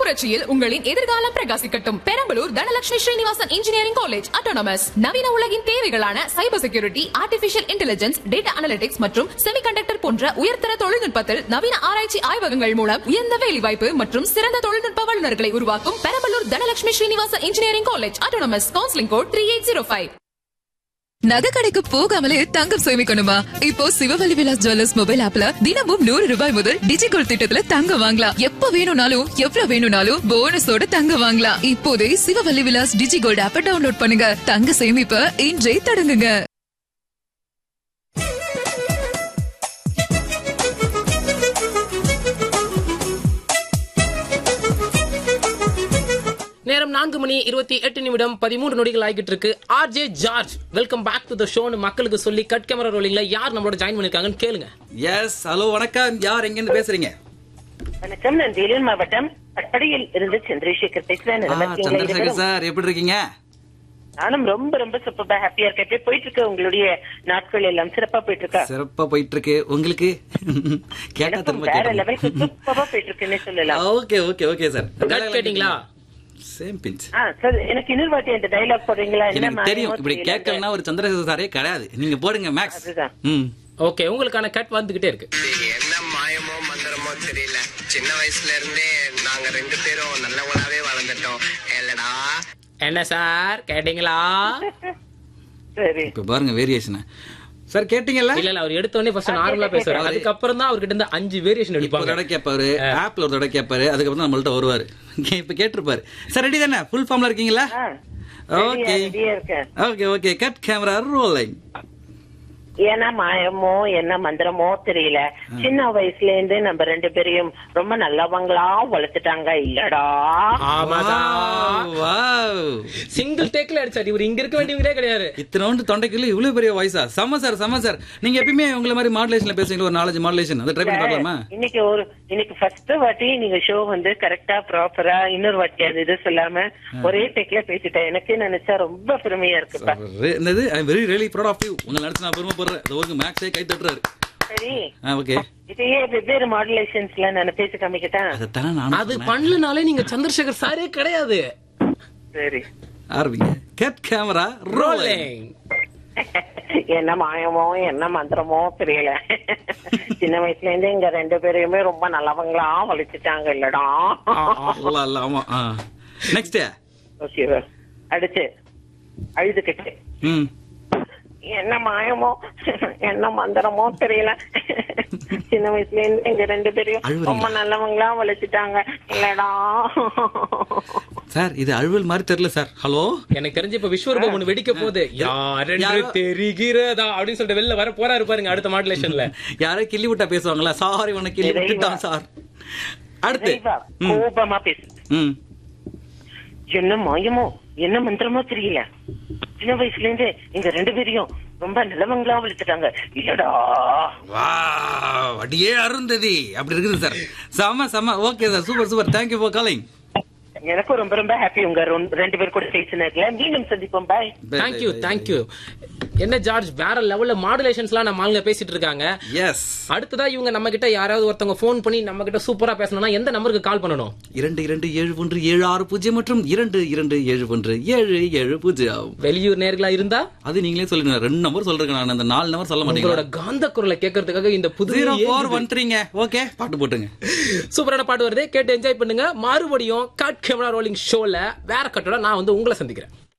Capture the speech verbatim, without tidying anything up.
புரட்சியில் உங்களின் எதிர்காலம் பிரகாசிக்கட்டும். Perambalur Dhanalakshmi Srinivasan engineering college autonomous. நவீன உலகின் தேவைகளான cyber security, artificial intelligence, data analytics மற்றும் செமிகண்டக்டர் போன்ற உயர்தர தொழில்நுட்பத்தில் நவீன ஆராய்ச்சி ஆய்வகங்கள் மூலம் உயர்ந்த வேலைவாய்ப்பு மற்றும் சிறந்த தொழில்நுட்ப வல்லுநர்களை உருவாக்கும் Perambalur Dhanalakshmi Srinivasan engineering college autonomous. Counselling code three eight zero five. நகை கடைக்கு போகாமலே தங்கம் சேமிக்கணுமா? இப்போ சிவவல்லி விலாஸ் ஜுவல்லர்ஸ் மொபைல் ஆப்ல தினமும் நூறு ரூபாய் முதல் டிஜிகோல்ட் திட்டத்துல தங்கம் வாங்கலாம். எப்ப வேணும்னாலும் எவ்வளவு வேணும்னாலும் போனஸோட தங்கம் வாங்கலாம். இப்போதே சிவவல்லி விலாஸ் டிஜிகோல்ட் ஆப்பை டவுன்லோட் பண்ணுங்க. தங்க சேமிப்ப இன்றே தொடங்குங்க. நேரம் நான்கு மணி இருபத்தி எட்டு நிமிடம் பதிமூன்று நொடிகள் ஆகிட்டு இருக்கு. RJ George welcome back to the ஷோன்னு மக்களுக்கு சொல்லி கட் கேமரா ரோலிங்ல யார் நம்மளோட ஜாயின் பண்ணிருக்காங்கன்னு கேளுங்க. எஸ், ஹலோ, வணக்கம். யார் எங்க இருந்து பேசுறீங்க? வணக்கம், நான் வேலூர் மாவட்டம் பட்படியில் இருந்து சந்திரசேகர் பேசுறேன். சந்திரசேகர் சார், எப்படி இருக்கீங்க? நானும் ரொம்ப ரொம்ப சூப்பரா ஹாப்பியா இருக்கேன். எப்படி போயிட்டு இருக்கு உங்களுடைய நாட்கள் எல்லாம்? சிறப்பா போயிட்டு இருக்கா? சிறப்பா போயிட்டு இருக்கு. உங்களுக்கு கேட்டா திரும்ப வேற லெவலுக்கு சூப்பரா போயிட்டு இருக்குன்னு சொல்லலாம். Okay okay okay sir. கேட்டீங்களா? Same pinch. சார், எனக்கு இன்னொரு வாட்டி அந்த டயலாக் போடுறீங்களா? எனக்கு தெரியும், இப்படி கேட்கலன்னா ஒரு சந்திரசேகர் சாரே கிடையாது. நீங்க போடுங்க மேக்ஸ். ம், ஓகே, உங்களுக்கான கட் வந்துகிட்டே இருக்கு. என்ன மாயமோ மந்திரமோ தெரியல, சின்ன வயசுல இருந்தே நாங்க ரெண்டு பேரும் நல்லவங்களாவே வளர்ந்துட்டோம். இல்லடா என்ன சார் கேட்டீங்களா? சரி, இப்ப பாருங்க வேரியேஷன். சார் கேட்டீங்கல்ல? இல்ல இல்ல, அவர் எடுத்த உடனே ஃபர்ஸ்ட் நார்மலா பேசுவாரு. அதுக்கப்புறம் தான் அவர்கிட்ட இருந்து அஞ்சு வேரியேஷன் எடுப்பாங்க. ஒரு தடவை கேட்பாரு, ஆப்ல ஒரு தடவை கேட்பாரு, அதுக்கப்புறம் நம்மள்ட்ட வருவாரு. இப்ப கேட்டிருப்பாரு. சார் ரெடி தானே? ஃபுல் ஃபார்ம்ல இருக்கீங்களா? Okay okay okay. Cut camera rolling. என்ன மாயமோ என்ன மந்திரமோ தெரியல, சின்ன வயசுல இருந்து நம்ம ரெண்டு பேரையும் ரொம்ப நல்லவங்களா வளர்த்துட்டாங்க. இல்லடா? சிங்கிள் டேக்ல அடிச்சாரு. இவர் இங்க இருக்க வேண்டியவங்களே கிடையாது. இத்தனோண்டு தொண்டைக்குள்ள இவ்வளவு பெரிய வாய்ஸா? சம சார் சம சார். நீங்க எப்பயுமே உங்களை மாதிரி மாடுலேஷன்ல பேசுறீங்க, ஒரு நாலஞ்சு மாடுலேஷன் அதை ட்ரை பண்ணி பார்க்கலாமா? இன்னைக்கு ஒரு இன்னைக்கு ஃபர்ஸ்ட் வாட்டி நீங்க ஷோ வந்து கரெக்டா ப்ராப்பரா இன்னொரு வாட்டி அது இது சொல்லாம ஒரே டேக்ல பேசிட்டேன். எனக்கு நினைச்சா ரொம்ப பெருமையா இருக்குப்பா. என்னது? ஐ am very really proud of you. உங்க நினைச்சு நான் பெருமை மேக்ஸே கை தட்டுறாரு. சரி, ஓகே. இதையே வெவ்வேறு மாடுலேஷன்ஸ்ல நான் பேசி காமிக்கிட்டேன். அது பண்ணலனாலே நீங்க சந்திரசேகர் சாரே கிடையாது. சரி, ஆரம்பிங்க. Cut camera rolling. என்ன மாயமோ என்ன மந்திரமோ தெரியல, சின்ன வயசுல இருந்து இங்க ரெண்டு பேரையுமே ரொம்ப நல்லவங்களா வலிச்சுட்டாங்க. இல்லடா? ஆமா. நெக்ஸ்ட். ஓகே, அடுத்து அழுதுகிட்டு. ம், என்ன மாயமோ என்ன மந்திரமோ தெரியல, சின்ன வயசுல இருந்து எங்க ரெண்டு பேரையும் ரொம்ப நல்லவங்களா வளர்த்துட்டாங்க. இல்லடா? சார் இது அழுவல் மாதிரி தெரியல சார். ஹலோ, எனக்கு தெரிஞ்சு இப்ப விஸ்வரூபம் ஒண்ணு வெடிக்க போகுது. யாரென்று தெரிகிறதா அப்படின்னு சொல்லிட்டு வெளில வர போறாரு பாருங்க அடுத்த மாடுலேஷன்ல. யாரோ கிள்ளி விட்டா பேசுவாங்களா? சாரி, உனக்கு கிள்ளி விட்டுட்டான் சார். அடுத்து கோபமா பேசு. ம், என்ன மாயமோ என்ன மந்திரமோ தெரியல, சின்ன வயசுல இருந்து எங்க ரெண்டு பேரையும் ரொம்ப நல்லவங்களா வளர்த்துட்டாங்க. இல்லடா? அடியே அருந்ததி. அப்படி இருக்குது சார். செம செம. Okay sir, super super. Thank you for calling. எனக்கும் ரொம்ப ரொம்ப ஹாப்பி உங்க ரெண்டு பேர் கூட பேசினதுல. மீண்டும் சந்திப்போம். பாய். Thank you thank you. என்ன ஜார்ஜ், வேற லெவல்ல மாடுலேஷன்ஸ்லாம் நம்ம ஆளுங்க பேசிட்டு இருக்காங்க. எஸ். அடுத்ததா இவங்க நம்ம கிட்ட யாராவது ஒருத்தவங்க போன் பண்ணி நம்ம கிட்ட சூப்பரா பேசணும்னா எந்த நம்பருக்கு கால் பண்ணணும்? இரண்டு இரண்டு ஏழு ஒன்று ஏழு ஆறு பூஜ்ஜியம் மற்றும் இரண்டு இரண்டு ஏழு ஒன்று ஏழு ஏழு பூஜ்ஜியம். வெளியூர் நேர்களா இருந்தா அது நீங்களே சொல்லுங்க. ரெண்டு நம்பர் சொல்றேன், நான் அந்த நாலு நம்பர் சொல்ல மாட்டேன். உங்களோட காந்த குரலை கேட்கறதுக்காக இந்த புது ஜீரோ ஃபோர் ஒன் த்ரீங்க. ஓகே, பாட்டு போட்டுங்க. சூப்பரான பாட்டு வருது, கேட்டு என்ஜாய் பண்ணுங்க. மறுபடியும் கட் கேமரா ரோலிங் ஷோல வேற கட்டோட நான் வந்து உங்களை சந்திக்கிறேன்.